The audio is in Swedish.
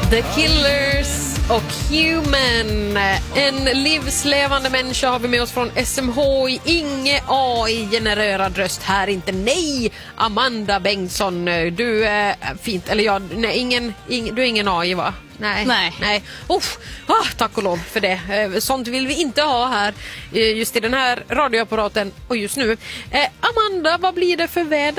The Killers och Human. En livslevande människa har vi med oss från SMHI. Inge AI-genererad röst här, inte nej. Amanda Bengtsson, du är fint. Eller ja, nej, du är ingen AI, va? Nej. Tack och lov för det. Sånt vill vi inte ha här just i den här radioapparaten och just nu. Amanda, vad blir det för väder?